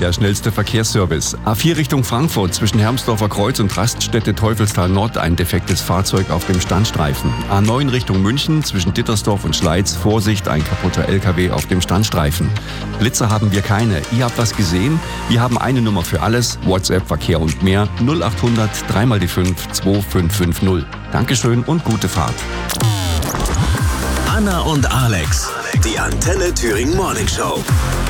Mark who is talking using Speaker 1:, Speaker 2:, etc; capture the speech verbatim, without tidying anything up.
Speaker 1: der schnellste Verkehrsservice. A vier Richtung Frankfurt zwischen Hermsdorfer Kreuz und Raststätte Teufelstal Nord ein defektes Fahrzeug auf dem Standstreifen. A neun Richtung München zwischen Dittersdorf und Schleiz. Vorsicht, ein kaputter L K W auf dem Standstreifen. Blitzer haben wir keine. Ihr habt was gesehen? Wir haben eine Nummer für alles. WhatsApp, Verkehr und mehr. null acht hundert drei mal die fünf zwei fünf fünf null. Dankeschön und gute Fahrt.
Speaker 2: Anna und Alex, die Antenne Thüringen Morning Show.